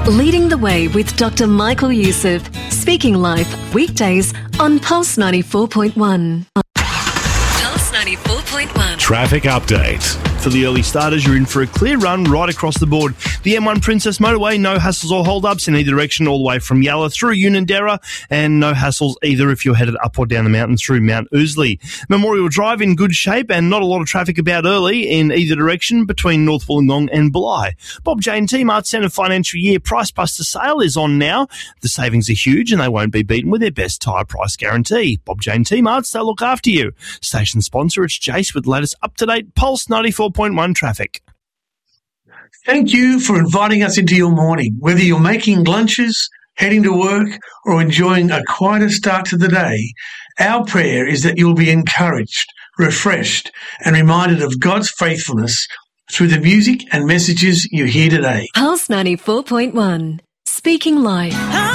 Leading the Way with Dr. Michael Youssef. Speaking Life, weekdays on Pulse 94.1. Pulse 94.1. Traffic update. For the early starters, you're in for a clear run right across the board. The M1 Princess Motorway, no hassles or hold-ups in either direction, all the way from Yalla through Unanderra, and no hassles either if you're headed up or down the mountain through Mount Ousley. Memorial Drive in good shape and not a lot of traffic about early in either direction between North Wollongong and Bly. Bob J&T Mart Centre financial year Price Buster sale is on now. The savings are huge and they won't be beaten with their best tyre price guarantee. Bob J&T Marts, they'll look after you. Station sponsor, it's Jace with the latest up-to-date Pulse 94.1 traffic. Thank you for inviting us into your morning. Whether you're making lunches, heading to work, or enjoying a quieter start to the day, our prayer is that you'll be encouraged, refreshed, and reminded of God's faithfulness through the music and messages you hear today. Pulse 94.1. Speaking Life.